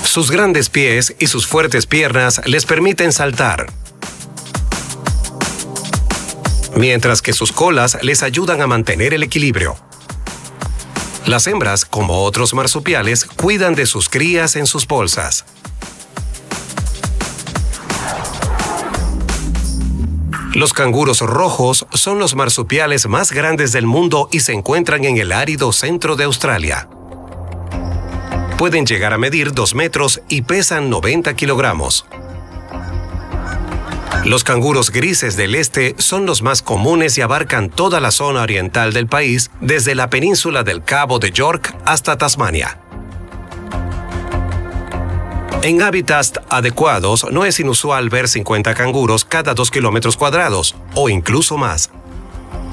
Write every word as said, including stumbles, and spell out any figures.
Sus grandes pies y sus fuertes piernas les permiten saltar, mientras que sus colas les ayudan a mantener el equilibrio. Las hembras, como otros marsupiales, cuidan de sus crías en sus bolsas. Los canguros rojos son los marsupiales más grandes del mundo y se encuentran en el árido centro de Australia. Pueden llegar a medir dos metros y pesan noventa kilogramos. Los canguros grises del este son los más comunes y abarcan toda la zona oriental del país, desde la península del Cabo de York hasta Tasmania. En hábitats adecuados no es inusual ver cincuenta canguros cada dos kilómetros cuadrados, o incluso más.